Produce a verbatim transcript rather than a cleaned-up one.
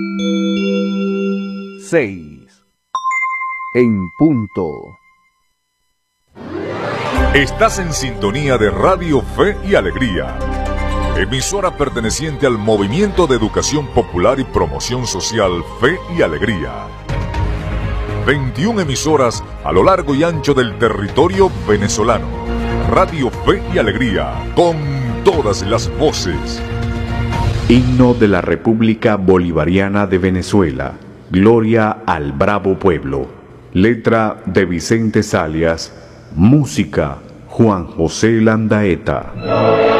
seis. En punto. Estás en sintonía de Radio Fe y Alegría, emisora perteneciente al Movimiento de Educación Popular y Promoción Social Fe y Alegría. veintiuna emisoras a lo largo y ancho del territorio venezolano. Radio Fe y Alegría, con todas las voces. Himno de la República Bolivariana de Venezuela. Gloria al bravo pueblo. Letra de Vicente Salias. Música Juan José Landaeta.